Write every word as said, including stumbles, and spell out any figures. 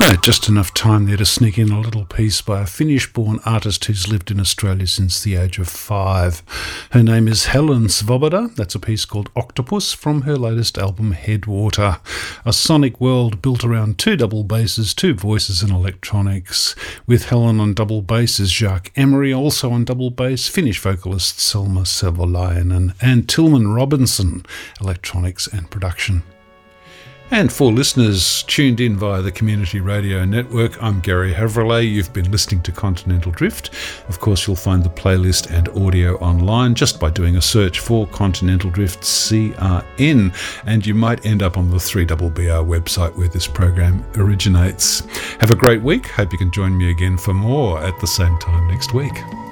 Oh, just enough time there to sneak in a little piece by a Finnish-born artist who's lived in Australia since the age of five. Her name is Helen Svoboda. That's a piece called Octopus from her latest album Headwater. A sonic world built around two double basses, two voices and electronics. With Helen on double bass is Jacques Emery, also on double bass, Finnish vocalist Selma Savolainen, and Tillman Robinson, electronics and production. And for listeners tuned in via the Community Radio Network, I'm Gary Havrillay. You've been listening to Continental Drift. Of course, you'll find the playlist and audio online just by doing a search for Continental Drift C R N, and you might end up on the three B B R website where this program originates. Have a great week. Hope you can join me again for more at the same time next week.